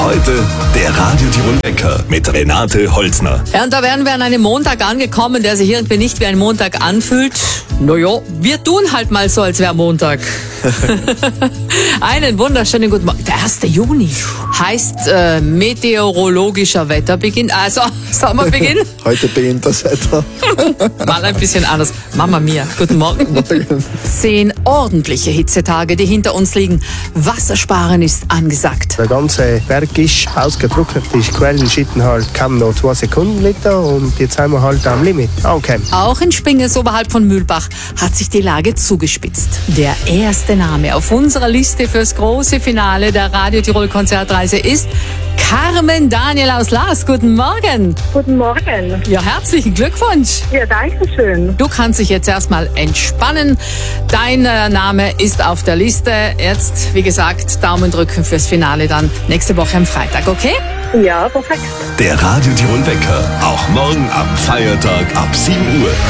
Heute der Radio Tirol Wecker mit Renate Holzner. Ja, und da wären wir an einem Montag angekommen, der sich irgendwie nicht wie ein Montag anfühlt. Naja, wir tun halt mal so, als wäre Montag. Einen wunderschönen guten Morgen. Der 1. Juni heißt meteorologischer Wetterbeginn, also Sommerbeginn. Heute beginnt das Wetter. Mal ein bisschen anders. Mama mia, guten Morgen. 10 ordentliche Hitzetage, die hinter uns liegen. Wassersparen ist angesagt. Der ganze Berg ist ausgetrocknet. Die Quellenschitten halt kamen noch 2 Sekunden Liter und jetzt sind wir halt am Limit angekommen. Auch in Spinges oberhalb von Mühlbach hat sich die Lage zugespitzt. Der erste Name auf unserer Liste fürs große Finale der Radio Tirol Konzertreise ist Carmen Daniel aus Laas. Guten Morgen. Guten Morgen. Ja, herzlichen Glückwunsch. Ja, danke schön. Du kannst dich jetzt erstmal entspannen. Dein Name ist auf der Liste. Jetzt, wie gesagt, Daumen drücken fürs Finale dann nächste Woche am Freitag, okay? Ja, perfekt. Der Radio Tirol Wecker, auch morgen am Feiertag ab 7 Uhr.